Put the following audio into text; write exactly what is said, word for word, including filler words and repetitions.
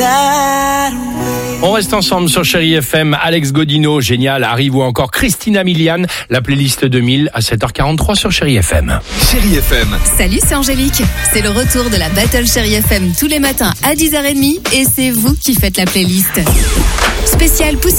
On reste ensemble sur Chérie F M. Alex Godino, génial, arrive, ou encore Christina Milian, la playlist deux mille à sept heures quarante-trois sur Chérie F M. Chérie F M. Salut, c'est Angélique. C'est le retour de la Battle Chérie F M tous les matins à dix heures trente et c'est vous qui faites la playlist. Spécial poussière.